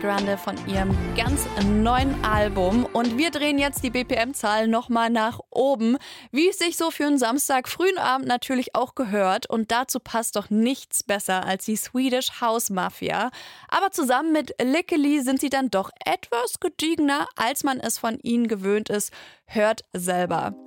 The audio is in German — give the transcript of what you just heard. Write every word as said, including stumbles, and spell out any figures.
Grande von ihrem ganz neuen Album. Und wir drehen jetzt die B P M-Zahl nochmal nach oben, wie es sich so für einen Samstag frühen Abend natürlich auch gehört. Und dazu passt doch nichts besser als die Swedish House Mafia. Aber zusammen mit Lickily sind sie dann doch etwas gediegener, als man es von ihnen gewöhnt ist. Hört selber.